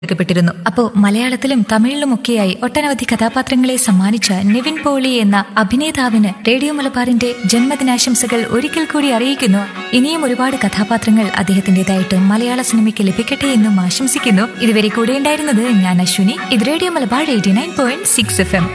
പ്പെട്ടിരുന്നു. അപ്പോ മലയാളത്തിലും തമിഴിലുമൊക്കെയായി ഒട്ടനവധി കഥാപാത്രങ്ങളെ സമ്മാനിച്ച നിവിൻ പോളി എന്ന അഭിനേതാവിന് റേഡിയോ മലബാറിന്റെ ജന്മദിനാശംസകൾ ഒരിക്കൽ കൂടി അറിയിക്കുന്നു. ഇനിയും ഒരുപാട് കഥാപാത്രങ്ങൾ അദ്ദേഹത്തിന്റേതായിട്ട് മലയാള സിനിമയ്ക്ക് ലഭിക്കട്ടെ എന്നും ആശംസിക്കുന്നു. ഇതുവരെ കൂടെ ഉണ്ടായിരുന്നത് ഞാൻ അശ്വിനി. ഇത് റേഡിയോ മലബാർ 89.6 FM.